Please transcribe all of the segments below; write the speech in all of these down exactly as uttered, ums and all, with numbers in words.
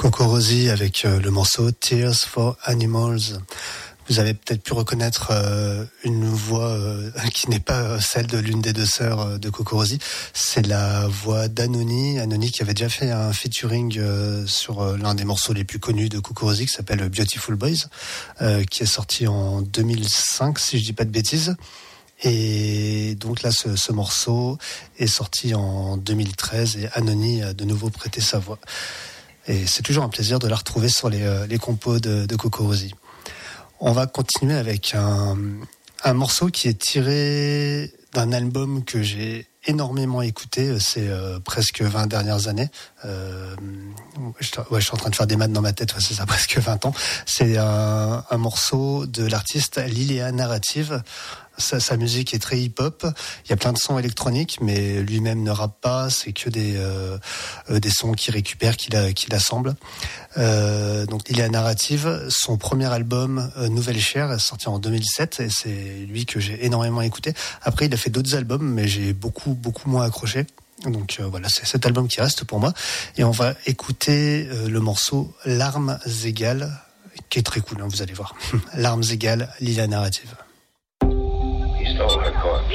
Coco Rosie avec euh, le morceau Tears for Animals. Vous avez peut-être pu reconnaître euh, une voix euh, qui n'est pas celle de l'une des deux sœurs euh, de Coco Rosie. C'est la voix d'Anony. Anony qui avait déjà fait un featuring euh, sur euh, l'un des morceaux les plus connus de Coco Rosie qui s'appelle Beautiful Boys, euh, qui est sorti en deux mille cinq si je dis pas de bêtises. Et donc là, ce, ce morceau est sorti en deux mille treize et Anony a de nouveau prêté sa voix. Et c'est toujours un plaisir de la retrouver sur les, euh, les compos de, de Coco Rosie. On va continuer avec un, un morceau qui est tiré d'un album que j'ai énormément écouté ces euh, presque vingt dernières années. Euh, je, ouais, je suis en train de faire des maths dans ma tête, ouais, c'est ça, presque vingt ans. C'est un, un morceau de l'artiste Liléa Narrative. Sa, sa musique est très hip-hop. Il y a plein de sons électroniques, mais lui-même ne rappe pas. C'est que des euh, des sons qu'il récupère, qu'il, a, qu'il assemble. Euh, donc, il est à Narrative. Son premier album, euh, Nouvelle Chair, est sorti en deux mille sept, et c'est lui que j'ai énormément écouté. Après, il a fait d'autres albums, mais j'ai beaucoup beaucoup moins accroché. Donc euh, voilà, c'est cet album qui reste pour moi. Et on va écouter euh, le morceau Larmes égales, qui est très cool, hein, vous allez voir. Larmes égales, Liléa Narrative. Stole her corpse.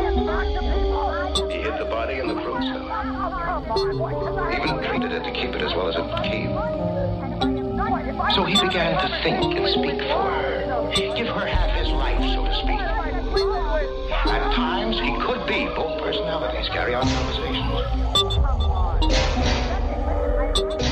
He hid the body in the fruit cellar. Even treated it to keep it as well as it would keep. So he began to think and speak for her. Give her half his life, so to speak. At times, he could be both personalities. Carry on conversations.